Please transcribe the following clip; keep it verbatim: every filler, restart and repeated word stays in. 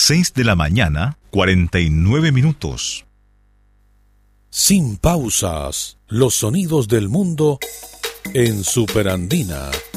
seis de la mañana, cuarenta y nueve minutos. Sin pausas, los sonidos del mundo en Superandina.